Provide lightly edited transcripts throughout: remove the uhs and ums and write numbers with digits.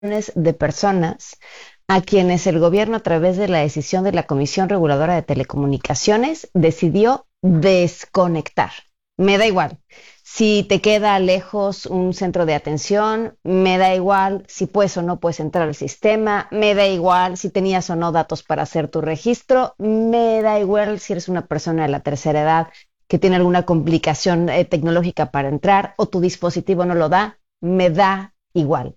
de personas a quienes el gobierno, a través de la decisión de la Comisión Reguladora de Telecomunicaciones, decidió desconectar. Me da igual si te queda lejos un centro de atención, me da igual si puedes o no puedes entrar al sistema, me da igual si tenías o no datos para hacer tu registro, me da igual si eres una persona de la tercera edad que tiene alguna complicación tecnológica para entrar o tu dispositivo no lo da, me da igual.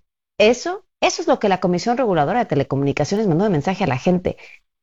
Eso es lo que la Comisión Reguladora de Telecomunicaciones mandó de mensaje a la gente.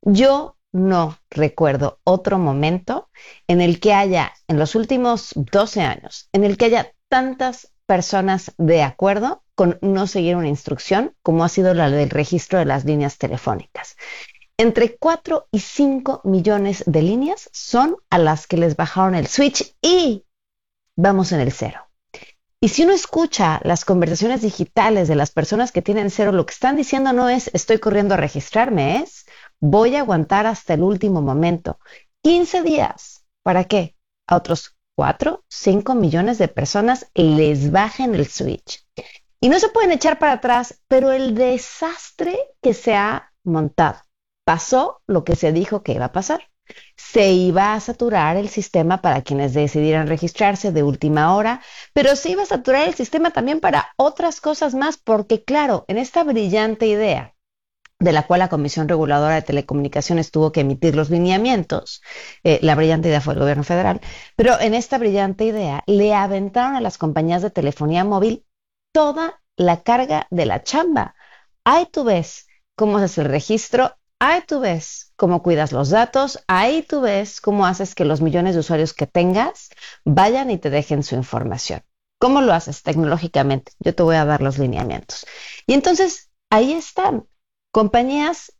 Yo no recuerdo otro momento en el que haya, en los últimos 12 años, en el que haya tantas personas de acuerdo con no seguir una instrucción como ha sido la del registro de las líneas telefónicas. Entre 4 y 5 millones de líneas son a las que les bajaron el switch y vamos en el cero. Y si uno escucha las conversaciones digitales de las personas que tienen cero, lo que están diciendo no es estoy corriendo a registrarme, es voy a aguantar hasta el último momento. 15 días. ¿Para qué? A otros 4, 5 millones de personas les bajen el switch. Y no se pueden echar para atrás, pero el desastre que se ha montado. Pasó lo que se dijo que iba a pasar. Se iba a saturar el sistema para quienes decidieran registrarse de última hora, pero se iba a saturar el sistema también para otras cosas más, porque claro, en esta brillante idea de la cual la Comisión Reguladora de Telecomunicaciones tuvo que emitir los lineamientos, la brillante idea fue el gobierno federal, pero en esta brillante idea le aventaron a las compañías de telefonía móvil toda la carga de la chamba. Ahí tú ves cómo haces el registro, ahí tú ves cómo cuidas los datos, ahí tú ves cómo haces que los millones de usuarios que tengas vayan y te dejen su información. ¿Cómo lo haces tecnológicamente? Yo te voy a dar los lineamientos. Y entonces, ahí están compañías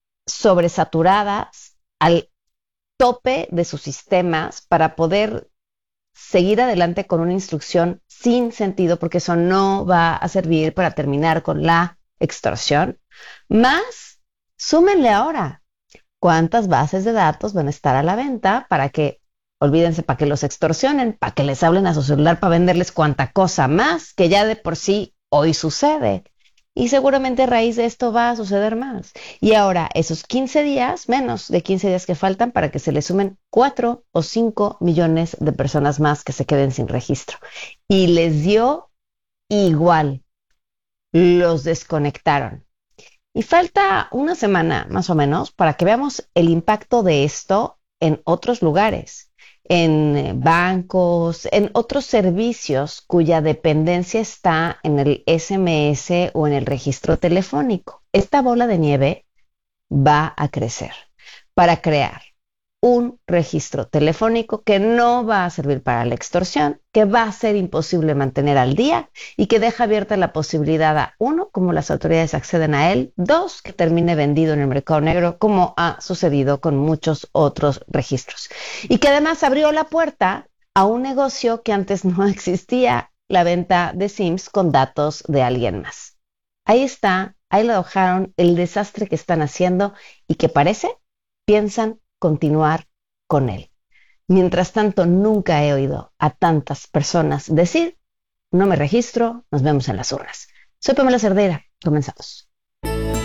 sobresaturadas al tope de sus sistemas para poder seguir adelante con una instrucción sin sentido, porque eso no va a servir para terminar con la extorsión. Más, súmenle ahora cuántas bases de datos van a estar a la venta para que, olvídense, para que los extorsionen, para que les hablen a su celular, para venderles cuanta cosa más, que ya de por sí hoy sucede. Y seguramente a raíz de esto va a suceder más. Y ahora, esos 15 días, menos de 15 días que faltan para que se le sumen 4 o 5 millones de personas más que se queden sin registro. Y les dio igual, los desconectaron. Y falta una semana más o menos para que veamos el impacto de esto en otros lugares, en bancos, en otros servicios cuya dependencia está en el SMS o en el registro telefónico. Esta bola de nieve va a crecer para crear un registro telefónico que no va a servir para la extorsión, que va a ser imposible mantener al día y que deja abierta la posibilidad a, uno, como las autoridades acceden a él, dos, que termine vendido en el mercado negro, como ha sucedido con muchos otros registros. Y que además abrió la puerta a un negocio que antes no existía, la venta de SIMs con datos de alguien más. Ahí está, ahí lo dejaron, el desastre que están haciendo y que piensan continuar con él. Mientras tanto, nunca he oído a tantas personas decir, no me registro, nos vemos en las urnas. Soy Pamela Cerdeira, comenzamos.